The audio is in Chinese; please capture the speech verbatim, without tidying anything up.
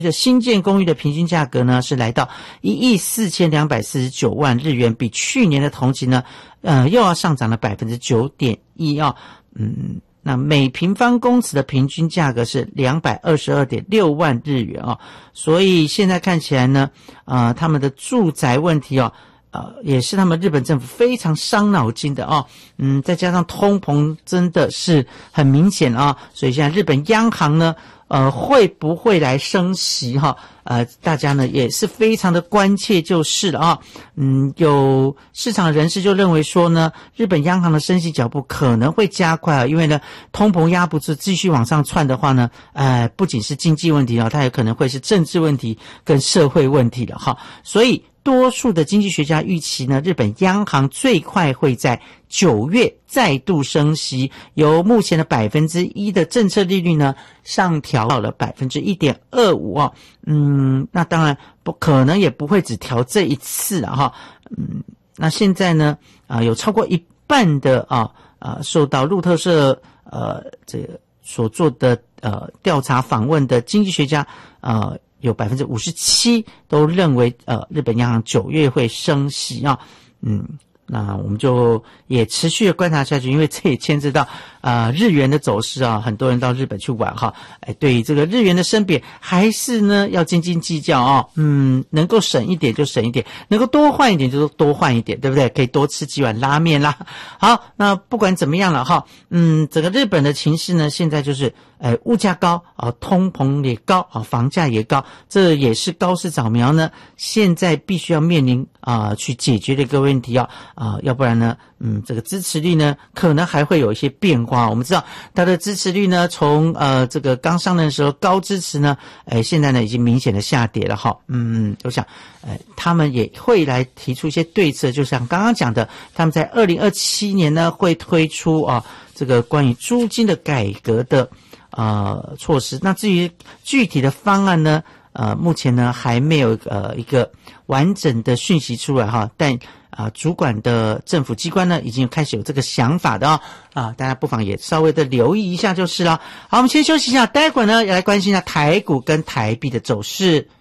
这新建公寓的平均价格呢是来到一亿四千两百四十九万日元，比去年的同期呢，呃，又要上涨了百分之九点一啊，嗯，那每平方公尺的平均价格是两百二十二点六万日元啊，所以现在看起来呢，呃，他们的住宅问题哦。呃，也是他们日本政府非常伤脑筋的哦，嗯，再加上通膨真的是很明显啊，所以现在日本央行呢，呃，会不会来升息哈？呃，大家呢也是非常的关切就是了啊，嗯，有市场人士就认为说呢，日本央行的升息脚步可能会加快啊，因为呢，通膨压不住，继续往上窜的话呢，呃，不仅是经济问题啊，它也可能会是政治问题跟社会问题了哈，所以。多数的经济学家预期呢，日本央行最快会在九月再度升息，由目前的百分之一的政策利率呢上调到了百分之一点二五哦。嗯，那当然不可能，也不会只调这一次了哈。嗯，那现在呢，啊、呃，有超过一半的啊啊、呃、受到路透社呃这个所做的呃调查访问的经济学家呃。有 百分之五十七 都认为呃日本央行九月会升息啊，嗯，那我们就也持续的观察下去，因为这也牵涉到呃日元的走势啊，很多人到日本去玩哈，哎，对于这个日元的升贬还是呢要斤斤计较啊，嗯，能够省一点就省一点，能够多换一点就多换一点，对不对？可以多吃几碗拉面啦。好，那不管怎么样了哈，嗯，整个日本的情势呢，现在就是呃物价高啊，通膨也高啊，房价也高，这也是高市早苗呢现在必须要面临啊、呃、去解决的一个问题啊啊、呃，要不然呢，嗯，这个支持率呢可能还会有一些变化。我们知道它的支持率呢，从呃这个刚上任的时候高支持呢，哎，现在呢已经明显的下跌了哈。嗯，我想，呃，他们也会来提出一些对策，就像刚刚讲的，他们在二零二七年呢会推出啊这个关于租金的改革的。呃，措施。那至于具体的方案呢，呃，目前呢还没有呃一个完整的讯息出来哈，但啊、呃，主管的政府机关呢已经开始有这个想法的哦，啊，大家不妨也稍微的留意一下就是了。好，我们先休息一下，待会儿呢也来关心一下台股跟台币的走势。